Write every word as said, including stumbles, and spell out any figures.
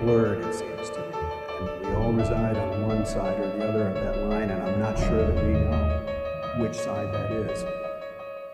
blurred, it seems to me. And we all reside on one side or the other of that line, and I'm not sure that we know which side that is.